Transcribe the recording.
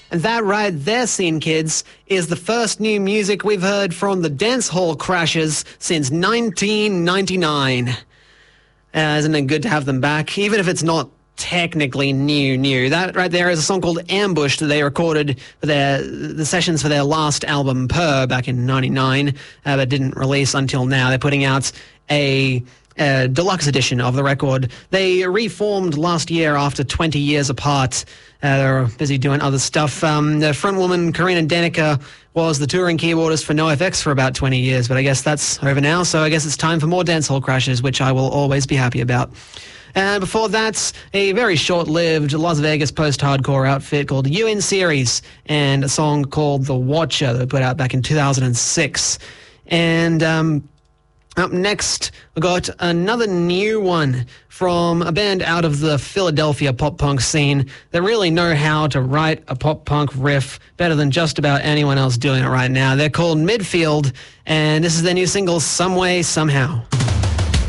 And that right there, Scene Kids, is the first new music we've heard from the Dancehall Crashers since 1999. Isn't it good to have them back, even if it's not technically new. That right there is a song called Ambush that they recorded for the sessions for their last album, Purr, back in 99, but didn't release until now. They're putting out a deluxe edition of the record. They reformed last year after 20 years apart. They were busy doing other stuff. The frontwoman, Karina Danica, was the touring keyboardist for NoFX for about 20 years, but I guess that's over now, so I guess it's time for more Dancehall Crashers, which I will always be happy about. And before that, a very short-lived Las Vegas post-hardcore outfit called UN Series and a song called The Watcher that they put out back in 2006. And up next, we got another new one from a band out of the Philadelphia pop-punk scene that really know how to write a pop-punk riff better than just about anyone else doing it right now. They're called Midfield, and this is their new single, Some Way, Somehow.